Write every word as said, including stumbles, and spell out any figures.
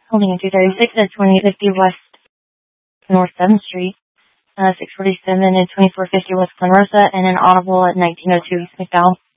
holding in two thirty-six at twenty fifty West North seventh Street, uh, six forty-seven and twenty-four fifty West Glen Rosa, and an audible at nineteen oh two East McDowell.